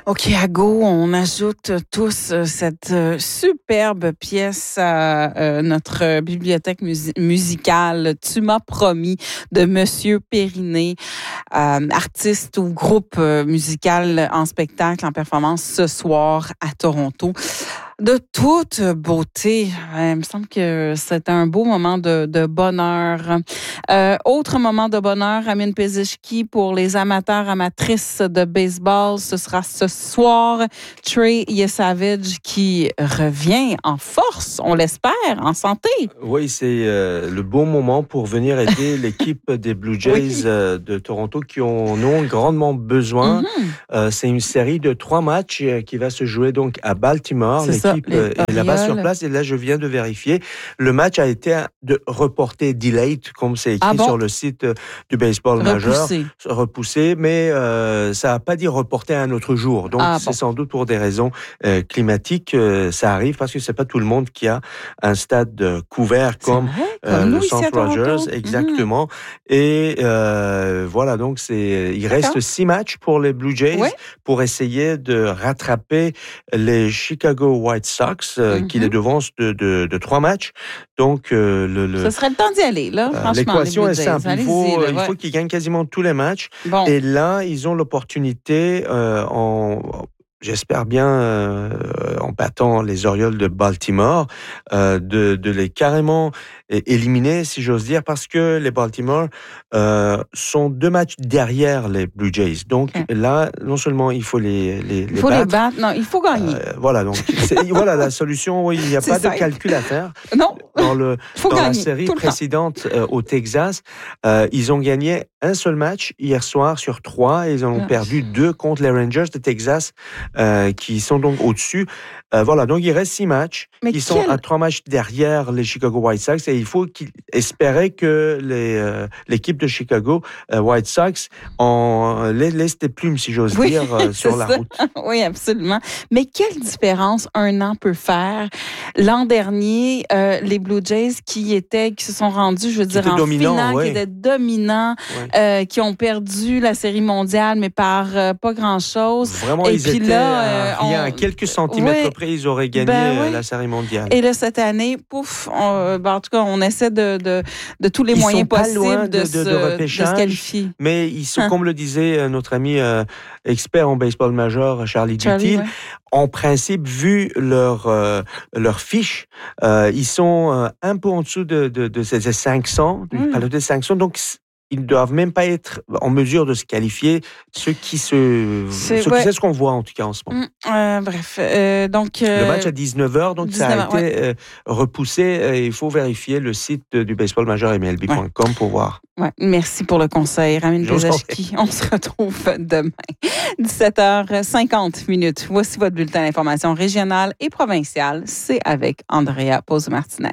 OK, à go, on ajoute tous cette superbe pièce à notre bibliothèque musicale « Tu m'as promis » de Monsieur Périnée, artiste ou groupe musical en spectacle, en performance ce soir à Toronto. De toute beauté. Il me semble que c'est un beau moment de bonheur. Autre moment de bonheur, Amine Pezeshki, pour les amateurs, amatrices de baseball, ce sera ce soir. Trey Yesavage qui revient en force, on l'espère, en santé. Oui, c'est le bon moment pour venir aider l'équipe des Blue Jays de Toronto qui en ont grandement besoin. C'est une série de 3 matchs qui va se jouer donc à Baltimore. L'équipe est là-bas sur place et là, je viens de vérifier. Le match a été reporté, delayed, comme c'est écrit sur le site du baseball majeur. Repoussé, mais ça n'a pas dit reporté à un autre jour. Donc, c'est sans doute pour des raisons climatiques. Ça arrive parce que c'est pas tout le monde qui a un stade couvert comme le Centre Rogers. Exactement. Et voilà, donc il reste 6 matchs pour les Blue Jays pour essayer de rattraper les Chicago White Sox qui les devancent de 3 matchs. Donc, ce serait le temps d'y aller, là, franchement. L'équation est simple. Il faut qu'ils gagnent quasiment tous les matchs. Bon. Et là, ils ont l'opportunité, j'espère bien, en battant les Orioles de Baltimore, de les carrément éliminer, si j'ose dire, parce que les Baltimore sont 2 matchs derrière les Blue Jays. Donc là, non seulement il faut les battre, non, il faut gagner. Voilà, donc voilà la solution. Oui, il n'y a pas de calcul à faire. Non. Dans la série précédente au Texas, ils ont gagné un seul match hier soir sur 3 et ils en ont perdu 2 contre les Rangers de Texas qui sont donc au-dessus. Voilà, donc il reste 6 matchs. Ils sont à 3 matchs derrière les Chicago White Sox et il faut espérer que l'équipe de Chicago White Sox laisse des plumes, si j'ose dire, sur la route. Oui, absolument. Mais quelle différence un an peut faire? L'an dernier, les Blue Jays qui se sont rendus, je veux dire, en finale, qui étaient dominants, qui ont perdu la Série mondiale, mais par pas grand-chose. Vraiment, ils étaient à quelques centimètres près, ils auraient gagné la Série mondiale. Et là, cette année, en tout cas, on essaie de tous les moyens possibles de se qualifier. Mais ils sont, comme le disait notre ami expert en baseball majeur, Charlie Dutil, en principe, vu leur fiche, ils sont un peu en dessous de ces 500, du palais 500, donc ils ne doivent même pas être en mesure de se qualifier, c'est ce qu'on voit en tout cas en ce moment. Donc le match à 19h, donc ça a été repoussé. Il faut vérifier le site du baseball majeur MLB.com pour voir. Merci pour le conseil, Amine Pezeshki. On se retrouve demain, 17h50. Voici votre bulletin d'information régionale et provinciale. C'est avec Andrea Pose-Martinez.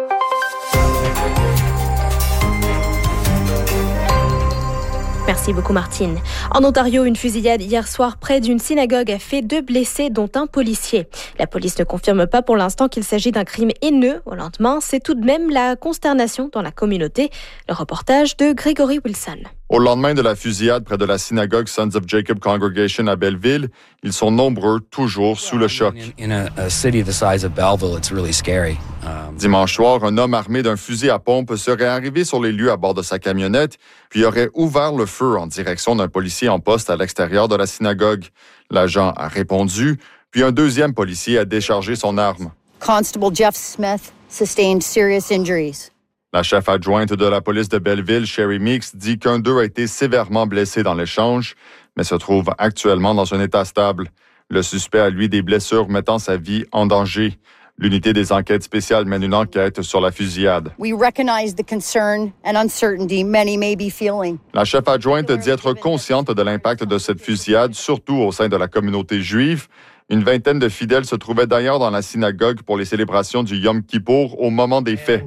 Merci beaucoup, Martine. En Ontario, une fusillade hier soir près d'une synagogue a fait 2 blessés, dont un policier. La police ne confirme pas pour l'instant qu'il s'agit d'un crime haineux. Au lendemain, c'est tout de même la consternation dans la communauté. Le reportage de Grégory Wilson. Au lendemain de la fusillade près de la synagogue Sons of Jacob Congregation à Belleville, ils sont nombreux, toujours sous le choc. Dimanche soir, un homme armé d'un fusil à pompe serait arrivé sur les lieux à bord de sa camionnette, puis aurait ouvert le feu en direction d'un policier en poste à l'extérieur de la synagogue. L'agent a répondu, puis un deuxième policier a déchargé son arme. Constable Jeff Smith sustained serious injuries. La chef adjointe de la police de Belleville, Sherry Meeks, dit qu'un d'eux a été sévèrement blessé dans l'échange, mais se trouve actuellement dans un état stable. Le suspect a, lui, des blessures mettant sa vie en danger. L'unité des enquêtes spéciales mène une enquête sur la fusillade. We recognize the concern and uncertainty many may be feeling. La chef adjointe dit être consciente de l'impact de cette fusillade, surtout au sein de la communauté juive. Une vingtaine de fidèles se trouvaient d'ailleurs dans la synagogue pour les célébrations du Yom Kippour au moment des faits.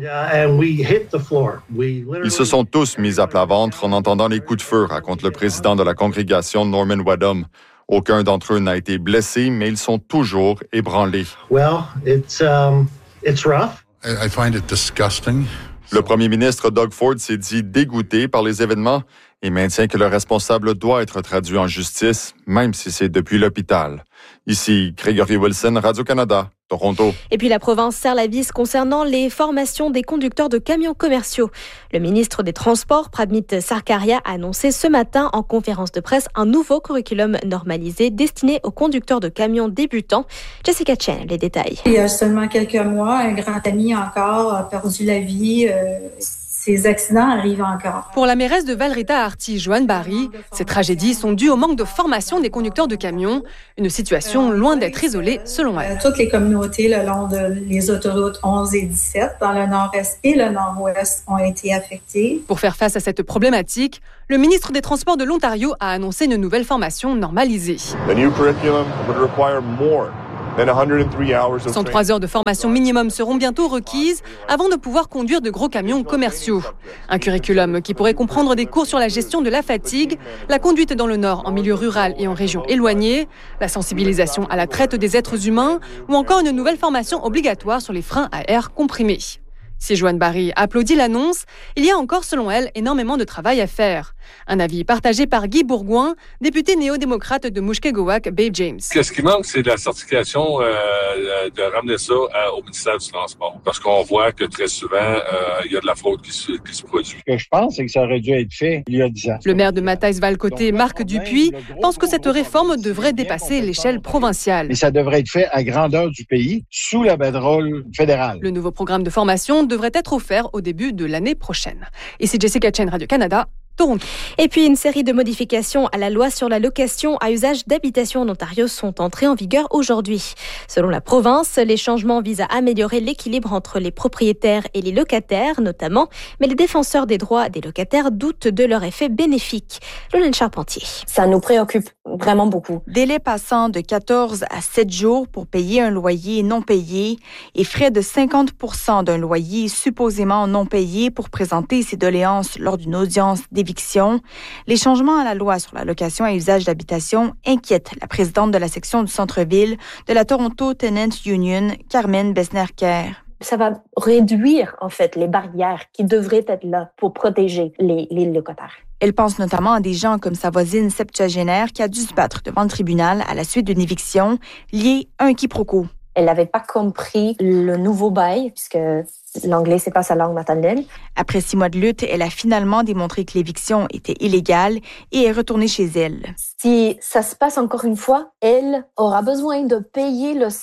Ils se sont tous mis à plat ventre en entendant les coups de feu, raconte le président de la congrégation Norman Wedham. Aucun d'entre eux n'a été blessé, mais ils sont toujours ébranlés. It's rough. I find it disgusting. Le premier ministre Doug Ford s'est dit dégoûté par les événements Il maintient que le responsable doit être traduit en justice, même si c'est depuis l'hôpital. Ici, Gregory Wilson, Radio-Canada, Toronto. Et puis la province serre la vis concernant les formations des conducteurs de camions commerciaux. Le ministre des Transports, Pramit Sarkaria, a annoncé ce matin en conférence de presse un nouveau curriculum normalisé destiné aux conducteurs de camions débutants. Jessica Chen, les détails. Il y a seulement quelques mois, un grand ami encore a perdu la vie. Ces accidents arrivent encore. Pour la mairesse de Valrita-Arty, Joanne Barry, ces tragédies sont dues au manque de formation des conducteurs de camions, une situation loin d'être isolée selon elle. Toutes les communautés le long des autoroutes 11 et 17, dans le nord-est et le nord-ouest, ont été affectées. Pour faire face à cette problématique, le ministre des Transports de l'Ontario a annoncé une nouvelle formation normalisée. The new curriculum would require more. 103 heures de formation minimum seront bientôt requises avant de pouvoir conduire de gros camions commerciaux. Un curriculum qui pourrait comprendre des cours sur la gestion de la fatigue, la conduite dans le Nord en milieu rural et en région éloignée, la sensibilisation à la traite des êtres humains ou encore une nouvelle formation obligatoire sur les freins à air comprimé. Si Joanne Barry applaudit l'annonce, il y a encore, selon elle, énormément de travail à faire. Un avis partagé par Guy Bourgoin, député néo-démocrate de Mushkegowuk, Bay James. Ce qui manque, c'est de la certification de ramener ça au ministère du Transport. Parce qu'on voit que très souvent, il y a de la fraude qui se produit. Ce que je pense, c'est que ça aurait dû être fait il y a 10 ans. Le maire de Mathaïs-Valcoté, Marc Dupuis, pense que cette réforme devrait dépasser l'échelle provinciale. Mais ça devrait être fait à grandeur du pays, sous la banderole fédérale. Le nouveau programme de formation devrait être offert au début de l'année prochaine. Ici Jessica Chen, Radio-Canada, Toronto. Et puis, une série de modifications à la loi sur la location à usage d'habitation en Ontario sont entrées en vigueur aujourd'hui. Selon la province, les changements visent à améliorer l'équilibre entre les propriétaires et les locataires, notamment, mais les défenseurs des droits des locataires doutent de leur effet bénéfique. Lolaine Charpentier. Ça nous préoccupe vraiment beaucoup. Délai passant de 14 à 7 jours pour payer un loyer non payé et frais de 50% d'un loyer supposément non payé pour présenter ses doléances lors d'une audience d'éviction. Les changements à la loi sur la location à usage d'habitation inquiètent la présidente de la section du centre-ville de la Toronto Tenant Union, Carmen Besner-Kerr. Ça va réduire, en fait, les barrières qui devraient être là pour protéger les locataires. Elle pense notamment à des gens comme sa voisine septuagénaire qui a dû se battre devant le tribunal à la suite d'une éviction liée à un quiproquo. Elle n'avait pas compris le nouveau bail, puisque l'anglais, c'est pas sa langue maternelle. Après 6 mois de lutte, elle a finalement démontré que l'éviction était illégale et est retournée chez elle. Si ça se passe encore une fois, elle aura besoin de payer le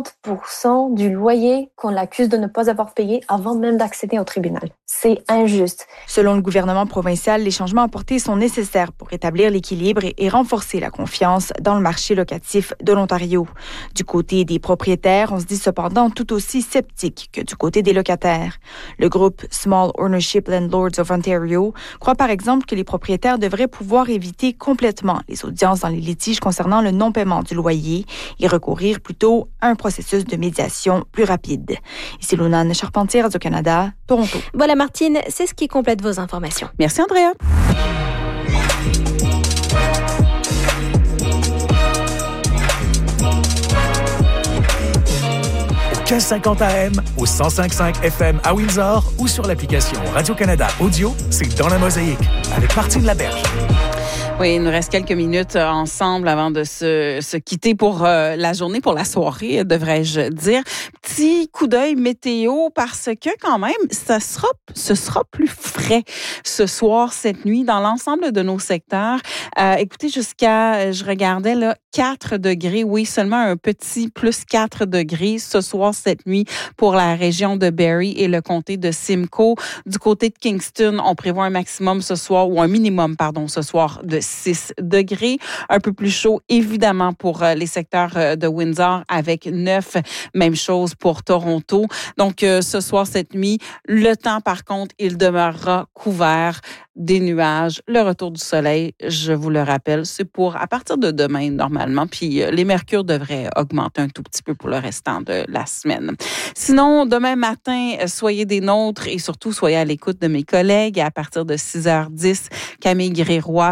50% du loyer qu'on l'accuse de ne pas avoir payé avant même d'accéder au tribunal. C'est injuste. Selon le gouvernement provincial, les changements apportés sont nécessaires pour rétablir l'équilibre et renforcer la confiance dans le marché locatif de l'Ontario. Du côté des propriétaires, on se dit cependant tout aussi sceptique que du côté des locataires. Le groupe Small Ownership Landlords of Ontario croit par exemple que les propriétaires devraient pouvoir éviter complètement les audiences dans les litiges concernant le non-paiement du loyer et recourir plutôt à un processus de médiation plus rapide. Ici Lolaine Charpentier, Radio-Canada, Toronto. Voilà Martine, c'est ce qui complète vos informations. Merci Andrea. 1550 AM, au 105.5 FM à Windsor ou sur l'application Radio-Canada Audio, c'est Dans la Mosaïque avec Martine Laberge. Oui, il nous reste quelques minutes ensemble avant de se quitter pour la journée, pour la soirée, devrais-je dire. Petit coup d'œil météo parce que quand même, ce sera plus frais ce soir, cette nuit, dans l'ensemble de nos secteurs. Écoutez, je regardais là, 4 degrés, oui, seulement un petit plus 4 degrés ce soir, cette nuit, pour la région de Barrie et le comté de Simcoe. Du côté de Kingston, on prévoit un maximum ce soir, ou un minimum, pardon, ce soir, de 6 degrés. Un peu plus chaud, évidemment, pour les secteurs de Windsor avec 9. Même chose pour Toronto. Donc, ce soir, cette nuit, le temps, par contre, il demeurera couvert, des nuages, le retour du soleil, je vous le rappelle, c'est pour à partir de demain, normalement. Puis, les mercures devraient augmenter un tout petit peu pour le restant de la semaine. Sinon, demain matin, soyez des nôtres et surtout, soyez à l'écoute de mes collègues à partir de 6h10. Camille Gréroy, si vous êtes dans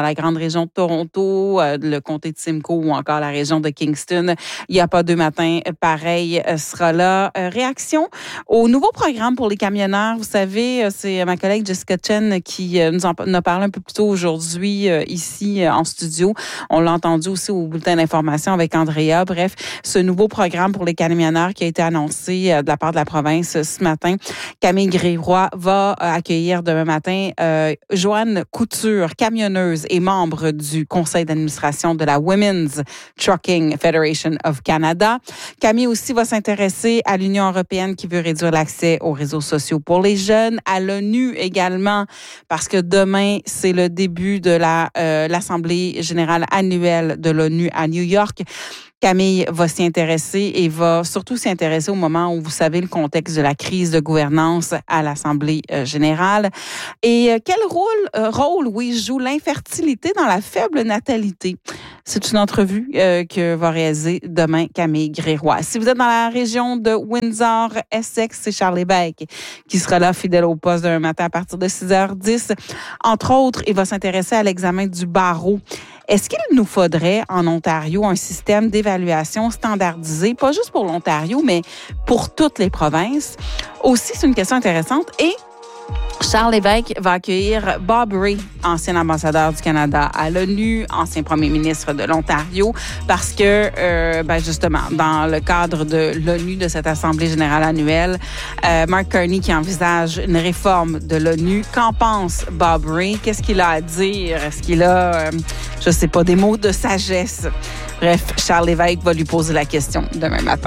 dans la grande région de Toronto, le comté de Simcoe ou encore la région de Kingston. Il n'y a pas 2 matins pareil sera là. Réaction au nouveau programme pour les camionneurs. Vous savez, c'est ma collègue Jessica Chen qui nous en a parlé un peu plus tôt aujourd'hui ici en studio. On l'a entendu aussi au bulletin d'information avec Andrea. Bref, ce nouveau programme pour les camionneurs qui a été annoncé de la part de la province ce matin. Camille Gréroy va accueillir demain matin Joanne Couture, camionneuse et membre du conseil d'administration de la Women's Trucking Federation of Canada. Camille aussi va s'intéresser à l'Union européenne qui veut réduire l'accès aux réseaux sociaux pour les jeunes, à l'ONU également, parce que demain, c'est le début de l'Assemblée générale annuelle de l'ONU à New York. Camille va s'y intéresser et va surtout s'y intéresser au moment où vous savez le contexte de la crise de gouvernance à l'Assemblée générale. Et quel rôle, joue l'infertilité dans la faible natalité? C'est une entrevue que va réaliser demain Camille Gréroy. Si vous êtes dans la région de Windsor, Essex, c'est Charles Lévesque qui sera là fidèle au poste d'un matin à partir de 6h10. Entre autres, il va s'intéresser à l'examen du barreau. Est-ce qu'il nous faudrait en Ontario un système d'évaluation standardisé, pas juste pour l'Ontario, mais pour toutes les provinces? Aussi, c'est une question intéressante. Et Charles Lévesque va accueillir Bob Rae, ancien ambassadeur du Canada à l'ONU, ancien premier ministre de l'Ontario, parce que, justement, dans le cadre de l'ONU, de cette Assemblée générale annuelle, Mark Carney qui envisage une réforme de l'ONU. Qu'en pense Bob Rae? Qu'est-ce qu'il a à dire? Est-ce qu'il a, des mots de sagesse? Bref, Charles Lévesque va lui poser la question demain matin.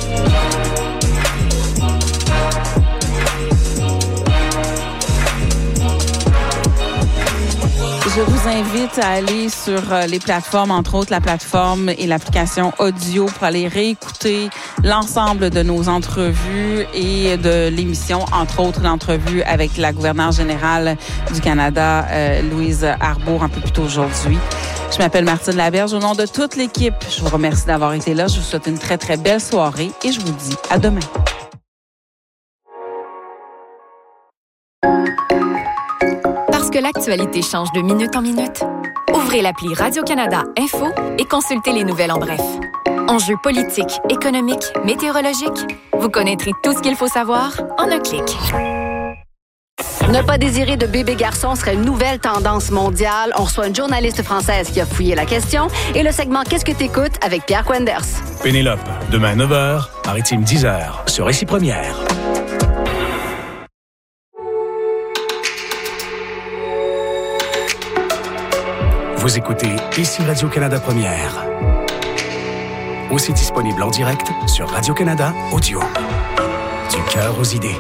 Je vous invite à aller sur les plateformes, entre autres la plateforme et l'application audio pour aller réécouter l'ensemble de nos entrevues et de l'émission, entre autres l'entrevue avec la gouverneure générale du Canada, Louise Arbour, un peu plus tôt aujourd'hui. Je m'appelle Martine Laberge. Au nom de toute l'équipe, je vous remercie d'avoir été là. Je vous souhaite une très, très belle soirée et je vous dis à demain. Parce que l'actualité change de minute en minute, ouvrez l'appli Radio-Canada Info et consultez les nouvelles en bref. Enjeux politiques, économiques, météorologiques, vous connaîtrez tout ce qu'il faut savoir en un clic. Ne pas désirer de bébé garçon serait une nouvelle tendance mondiale. On reçoit une journaliste française qui a fouillé la question et le segment Qu'est-ce que t'écoutes avec Pierre Quenders. Pénélope, demain 9h, Maritime 10h, sur Récit Première. Vous écoutez ici Radio-Canada Première. Aussi disponible en direct sur Radio-Canada Audio. Du cœur aux idées.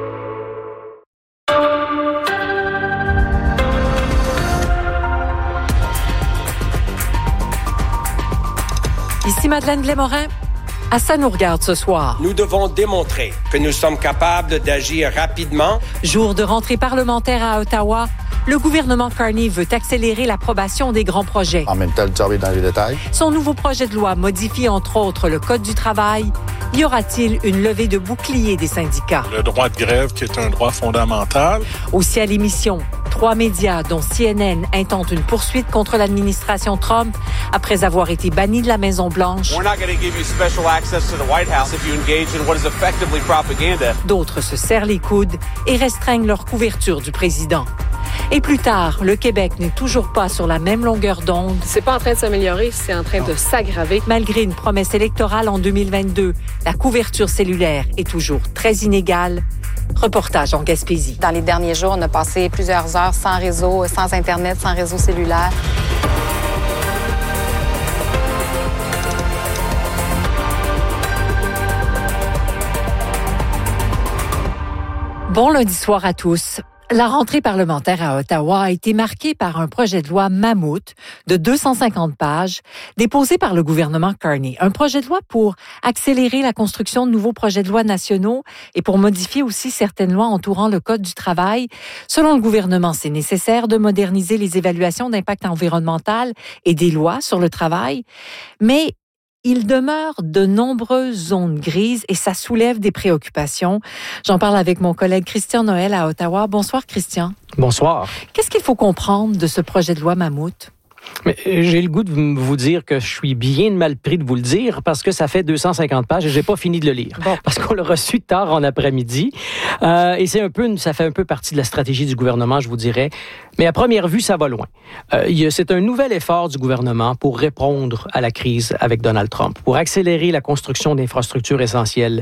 Ici Madeleine Blais-Morin. À ça nous regarde ce soir. Nous devons démontrer que nous sommes capables d'agir rapidement. Jour de rentrée parlementaire à Ottawa, le gouvernement Carney veut accélérer l'approbation des grands projets. En même temps, le job est dans les détails. Son nouveau projet de loi modifie entre autres le Code du travail. Y aura-t-il une levée de bouclier des syndicats? Le droit de grève qui est un droit fondamental. Aussi à l'émission, 3 médias, dont CNN, intentent une poursuite contre l'administration Trump après avoir été bannis de la Maison-Blanche. D'autres se serrent les coudes et restreignent leur couverture du président. Et plus tard, le Québec n'est toujours pas sur la même longueur d'onde. C'est pas en train de s'améliorer, c'est en train de s'aggraver. Malgré une promesse électorale en 2022, la couverture cellulaire est toujours très inégale. Reportage en Gaspésie. Dans les derniers jours, on a passé plusieurs heures sans réseau, sans Internet, sans réseau cellulaire. Bon lundi soir à tous. La rentrée parlementaire à Ottawa a été marquée par un projet de loi mammouth de 250 pages déposé par le gouvernement Carney. Un projet de loi pour accélérer la construction de nouveaux projets de loi nationaux et pour modifier aussi certaines lois entourant le Code du travail. Selon le gouvernement, c'est nécessaire de moderniser les évaluations d'impact environnemental et des lois sur le travail. Mais il demeure de nombreuses zones grises et ça soulève des préoccupations. J'en parle avec mon collègue Christian Noël à Ottawa. Bonsoir, Christian. Bonsoir. Qu'est-ce qu'il faut comprendre de ce projet de loi Mammouth? Mais j'ai le goût de vous dire que je suis bien mal pris de vous le dire parce que ça fait 250 pages et j'ai pas fini de le lire. Bon. Parce qu'on l'a reçu tard en après-midi. Et ça fait un peu partie de la stratégie du gouvernement, je vous dirais. Mais à première vue, ça va loin. C'est un nouvel effort du gouvernement pour répondre à la crise avec Donald Trump, pour accélérer la construction d'infrastructures essentielles.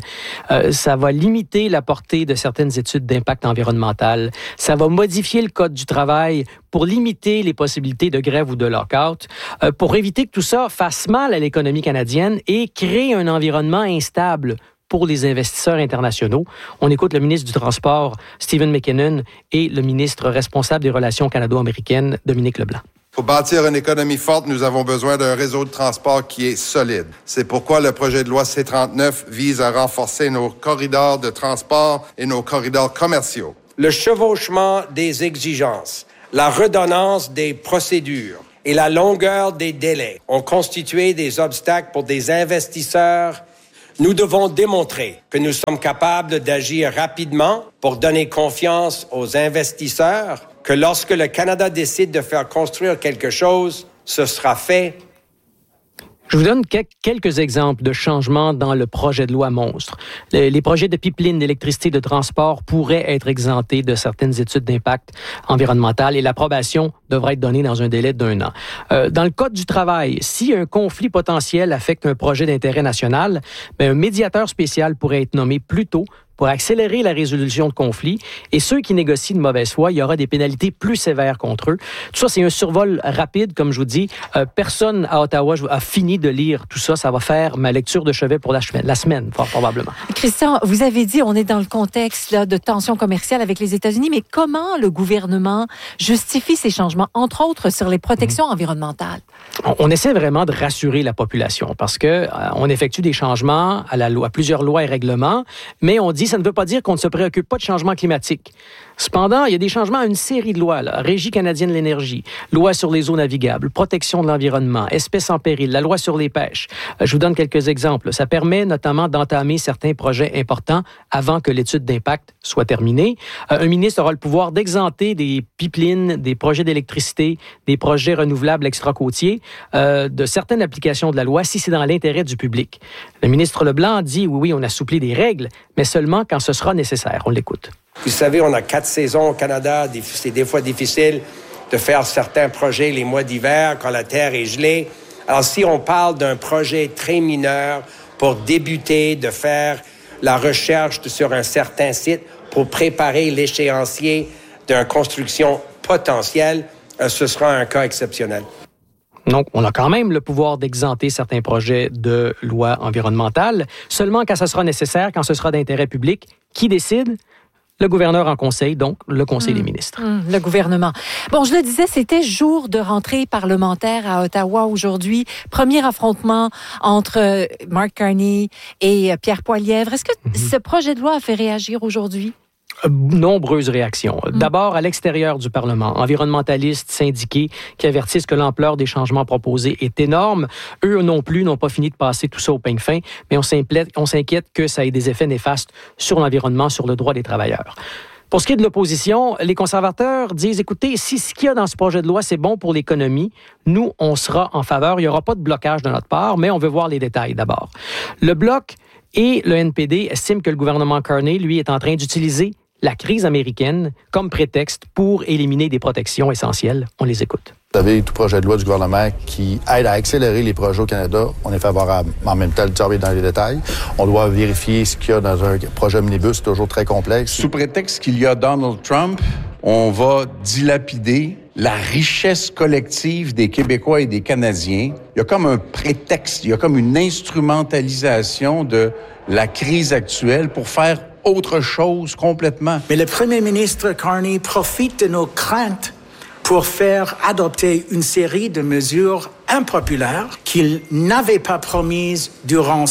Ça va limiter la portée de certaines études d'impact environnemental. Ça va modifier le Code du travail pour limiter les possibilités de grève ou de lockout, pour éviter que tout ça fasse mal à l'économie canadienne et crée un environnement instable pour les investisseurs internationaux. On écoute le ministre du Transport, Stephen McKinnon, et le ministre responsable des relations canado-américaines, Dominique Leblanc. Pour bâtir une économie forte, nous avons besoin d'un réseau de transport qui est solide. C'est pourquoi le projet de loi C-39 vise à renforcer nos corridors de transport et nos corridors commerciaux. Le chevauchement des exigences, la redondance des procédures et la longueur des délais ont constitué des obstacles pour des investisseurs. Nous devons démontrer que nous sommes capables d'agir rapidement pour donner confiance aux investisseurs, que lorsque le Canada décide de faire construire quelque chose, ce sera fait. Je vous donne quelques exemples de changements dans le projet de loi monstre. Les projets de pipeline d'électricité de transport pourraient être exemptés de certaines études d'impact environnemental et l'approbation devrait être donnée dans un délai d'1 an. Dans le Code du travail, si un conflit potentiel affecte un projet d'intérêt national, un médiateur spécial pourrait être nommé plus tôt pour accélérer la résolution de conflits. Et ceux qui négocient de mauvaise foi, il y aura des pénalités plus sévères contre eux. Tout ça, c'est un survol rapide, comme je vous dis. Personne à Ottawa a fini de lire tout ça. Ça va faire ma lecture de chevet pour la semaine, fort probablement. Christian, vous avez dit, on est dans le contexte là, de tensions commerciales avec les États-Unis, mais comment le gouvernement justifie ces changements, entre autres sur les protections environnementales? On essaie vraiment de rassurer la population parce que on effectue des changements à plusieurs lois et règlements, mais on dit ça ne veut pas dire qu'on ne se préoccupe pas de changement climatique. Cependant, il y a des changements à une série de lois. Régie canadienne de l'énergie, loi sur les eaux navigables, protection de l'environnement, espèces en péril, la loi sur les pêches. Je vous donne quelques exemples. Ça permet notamment d'entamer certains projets importants avant que l'étude d'impact soit terminée. Un ministre aura le pouvoir d'exempter des pipelines, des projets d'électricité, des projets renouvelables extra-côtiers de certaines applications de la loi si c'est dans l'intérêt du public. Le ministre Leblanc dit oui, on assouplit des règles, mais seulement quand ce sera nécessaire. On l'écoute. Vous savez, on a 4 saisons au Canada. C'est des fois difficile de faire certains projets les mois d'hiver quand la terre est gelée. Alors, si on parle d'un projet très mineur pour débuter, de faire la recherche sur un certain site pour préparer l'échéancier d'une construction potentielle, ce sera un cas exceptionnel. Donc, on a quand même le pouvoir d'exempter certains projets de loi environnementale, seulement quand ce sera nécessaire, quand ce sera d'intérêt public. Qui décide? Le gouverneur en conseil, donc le Conseil des ministres. Le gouvernement. Bon, je le disais, c'était jour de rentrée parlementaire à Ottawa aujourd'hui. Premier affrontement entre Mark Carney et Pierre Poilievre. Est-ce que ce projet de loi a fait réagir aujourd'hui? Nombreuses réactions. D'abord, à l'extérieur du Parlement, environnementalistes, syndiqués qui avertissent que l'ampleur des changements proposés est énorme. Eux non plus n'ont pas fini de passer tout ça au peigne fin, mais on s'inquiète que ça ait des effets néfastes sur l'environnement, sur le droit des travailleurs. Pour ce qui est de l'opposition, les conservateurs disent, écoutez, si ce qu'il y a dans ce projet de loi, c'est bon pour l'économie, nous, on sera en faveur. Il n'y aura pas de blocage de notre part, mais on veut voir les détails d'abord. Le Bloc et le NPD estiment que le gouvernement Carney, lui, est en train d'utiliser la crise américaine comme prétexte pour éliminer des protections essentielles. On les écoute. Vous avez tout projet de loi du gouvernement qui aide à accélérer les projets au Canada. On est favorable. En même temps, le job est dans les détails. On doit vérifier ce qu'il y a dans un projet omnibus, toujours très complexe. Sous prétexte qu'il y a Donald Trump, on va dilapider la richesse collective des Québécois et des Canadiens. Il y a comme un prétexte, il y a comme une instrumentalisation de la crise actuelle pour faire autre chose complètement. Mais le premier ministre Carney profite de nos craintes pour faire adopter une série de mesures impopulaires qu'il n'avait pas promises durant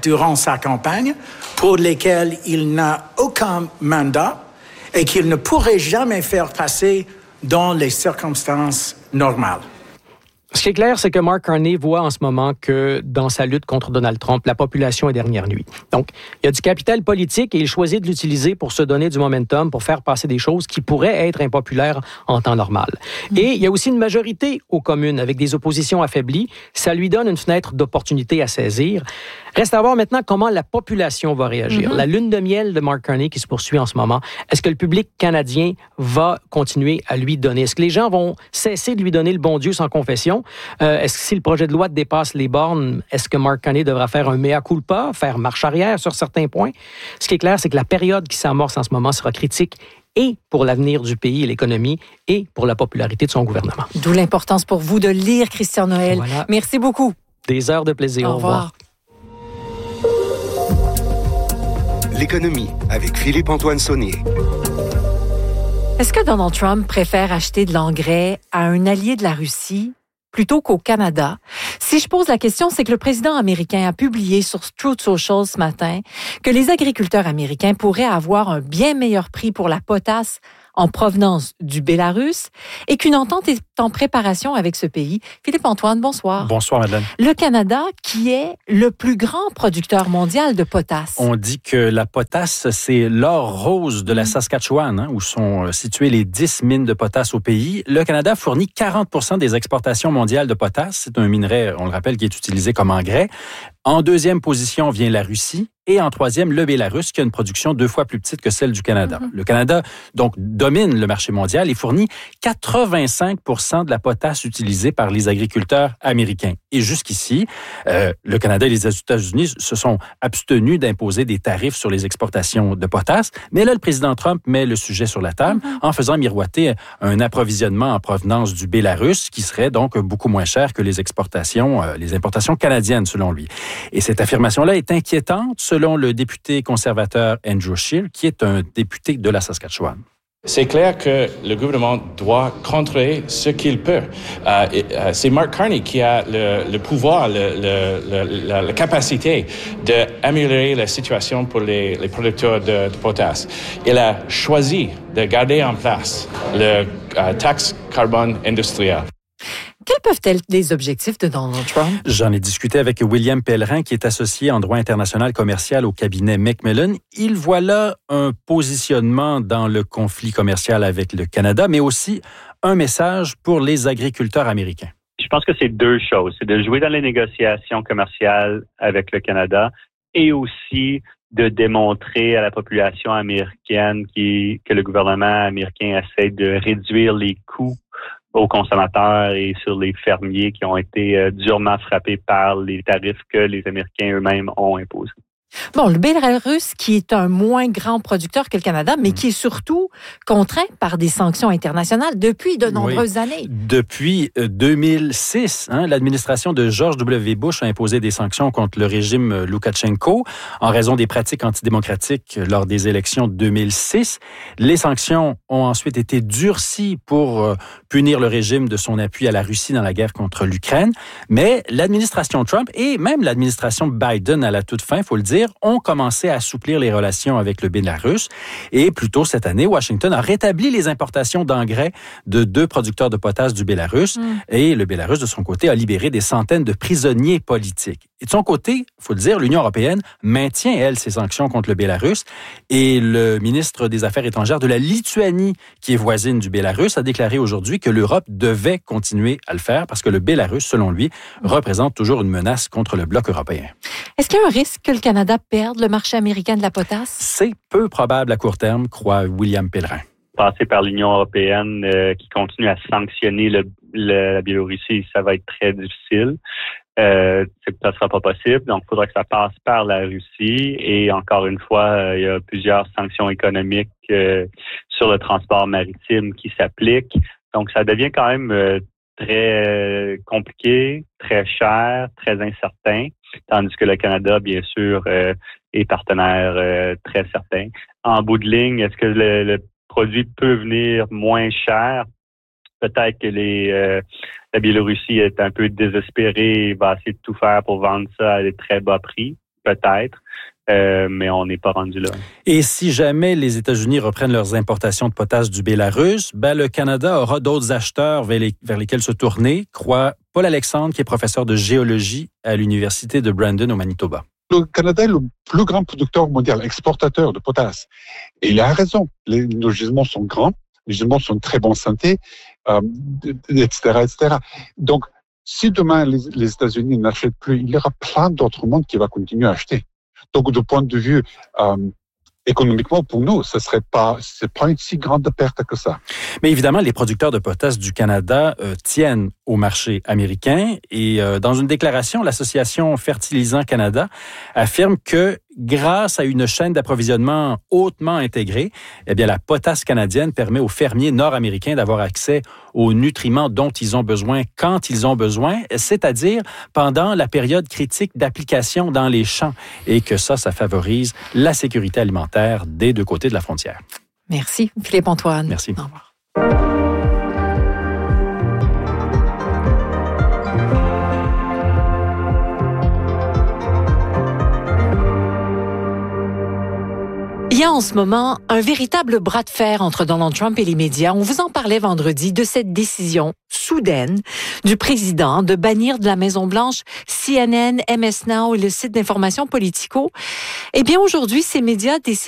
sa campagne, pour lesquelles il n'a aucun mandat et qu'il ne pourrait jamais faire passer dans les circonstances normales. Ce qui est clair, c'est que Mark Carney voit en ce moment que dans sa lutte contre Donald Trump, la population est dernière nuit. Donc, il y a du capital politique et il choisit de l'utiliser pour se donner du momentum, pour faire passer des choses qui pourraient être impopulaires en temps normal. Et il y a aussi une majorité aux communes avec des oppositions affaiblies. Ça lui donne une fenêtre d'opportunité à saisir. Reste à voir maintenant comment la population va réagir. La lune de miel de Mark Carney qui se poursuit en ce moment, est-ce que le public canadien va continuer à lui donner? Est-ce que les gens vont cesser de lui donner le bon Dieu sans confession? Est-ce que si le projet de loi dépasse les bornes, est-ce que Mark Carney devra faire un mea culpa, faire marche arrière sur certains points? Ce qui est clair, c'est que la période qui s'amorce en ce moment sera critique et pour l'avenir du pays et l'économie et pour la popularité de son gouvernement. D'où l'importance pour vous de lire Christian Noël. Voilà. Merci beaucoup. Des heures de plaisir. Au revoir. L'économie avec Philippe-Antoine Saunier. Est-ce que Donald Trump préfère acheter de l'engrais à un allié de la Russie plutôt qu'au Canada? Si je pose la question, c'est que le président américain a publié sur Truth Social ce matin que les agriculteurs américains pourraient avoir un bien meilleur prix pour la potasse en provenance du Bélarus et qu'une entente est en préparation avec ce pays. Philippe-Antoine, bonsoir. Bonsoir, Madeleine. Le Canada, qui est le plus grand producteur mondial de potasse. On dit que la potasse, c'est l'or rose de la Saskatchewan, où sont situées les 10 mines de potasse au pays. Le Canada fournit 40% des exportations mondiales de potasse. C'est un minerai, on le rappelle, qui est utilisé comme engrais. En deuxième position vient la Russie. Et en troisième, le Bélarus, qui a une production 2 fois plus petite que celle du Canada. Le Canada, donc, domine le marché mondial et fournit 85% de la potasse utilisée par les agriculteurs américains. Et jusqu'ici, le Canada et les États-Unis se sont abstenus d'imposer des tarifs sur les exportations de potasse. Mais là, le président Trump met le sujet sur la table en faisant miroiter un approvisionnement en provenance du Bélarus qui serait donc beaucoup moins cher que les importations canadiennes, selon lui. Et cette affirmation-là est inquiétante, selon le député conservateur Andrew Scheer, qui est un député de la Saskatchewan. C'est clair que le gouvernement doit contrer ce qu'il peut. C'est Mark Carney qui a le pouvoir, la capacité d'améliorer la situation pour les producteurs de potasse. Il a choisi de garder en place le taxe carbone industrielle. Quels peuvent être les objectifs de Donald Trump? J'en ai discuté avec William Pellerin, qui est associé en droit international commercial au cabinet Macmillan. Il voit là un positionnement dans le conflit commercial avec le Canada, mais aussi un message pour les agriculteurs américains. Je pense que c'est 2 choses. C'est de jouer dans les négociations commerciales avec le Canada et aussi de démontrer à la population américaine que le gouvernement américain essaie de réduire les coûts aux consommateurs et sur les fermiers qui ont été durement frappés par les tarifs que les Américains eux-mêmes ont imposés. Bon, le Bélarus, qui est un moins grand producteur que le Canada, mais qui est surtout contraint par des sanctions internationales depuis de nombreuses années. Depuis 2006, l'administration de George W. Bush a imposé des sanctions contre le régime Loukachenko en raison des pratiques antidémocratiques lors des élections de 2006. Les sanctions ont ensuite été durcies pour punir le régime de son appui à la Russie dans la guerre contre l'Ukraine. Mais l'administration Trump et même l'administration Biden à la toute fin, il faut le dire, ont commencé à assouplir les relations avec le Bélarus. Et plus tôt cette année, Washington a rétabli les importations d'engrais de 2 producteurs de potasse du Bélarus. Et le Bélarus, de son côté, a libéré des centaines de prisonniers politiques. Et de son côté, il faut le dire, l'Union européenne maintient, elle, ses sanctions contre le Bélarus. Et le ministre des Affaires étrangères de la Lituanie, qui est voisine du Bélarus, a déclaré aujourd'hui que l'Europe devait continuer à le faire parce que le Bélarus, selon lui, représente toujours une menace contre le bloc européen. Est-ce qu'il y a un risque que le Canada perde le marché américain de la potasse? C'est peu probable à court terme, croit William Pellerin. Passer par l'Union européenne qui continue à sanctionner la Biélorussie, ça va être très difficile. Ça ne sera pas possible. Donc, il faudra que ça passe par la Russie. Et encore une fois, il y a plusieurs sanctions économiques sur le transport maritime qui s'appliquent. Donc, ça devient quand même très compliqué, très cher, très incertain. Tandis que le Canada, bien sûr, est partenaire très certain. En bout de ligne, est-ce que le produit peut venir moins cher? Peut-être que la Biélorussie est un peu désespérée et va essayer de tout faire pour vendre ça à des très bas prix, peut-être. mais on n'est pas rendu là. Et si jamais les États-Unis reprennent leurs importations de potasse du Bélarus, le Canada aura d'autres acheteurs vers lesquels se tourner, croit Paul Alexandre, qui est professeur de géologie à l'Université de Brandon au Manitoba. Le Canada est le plus grand producteur mondial, exportateur de potasse. Et il a raison. Nos gisements sont grands, les gisements sont de très bonne santé, etc., etc. Donc, si demain les États-Unis n'achètent plus, il y aura plein d'autres mondes qui vont continuer à acheter. Donc, du point de vue économiquement, pour nous, c'est pas une si grande perte que ça. Mais évidemment, les producteurs de potasse du Canada tiennent au marché américain et dans une déclaration, l'Association Fertilisants Canada affirme que grâce à une chaîne d'approvisionnement hautement intégrée, la potasse canadienne permet aux fermiers nord-américains d'avoir accès aux nutriments dont ils ont besoin quand ils ont besoin, c'est-à-dire pendant la période critique d'application dans les champs et que ça favorise la sécurité alimentaire des deux côtés de la frontière. Merci, Philippe-Antoine. Merci. Au revoir. Il y a en ce moment un véritable bras de fer entre Donald Trump et les médias. On vous en parlait vendredi de cette décision soudaine du président de bannir de la Maison-Blanche CNN, MS Now et le site d'information Politico. Eh bien, aujourd'hui, ces médias décident